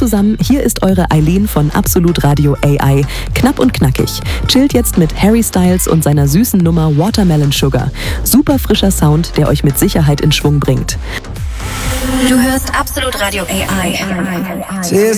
zusammen, hier ist eure Eileen von Absolut Radio AI. Knapp und knackig. Chillt jetzt mit Harry Styles und seiner süßen Nummer Watermelon Sugar. Super frischer Sound, der euch mit Sicherheit in Schwung bringt. Du hörst Absolut Radio AI.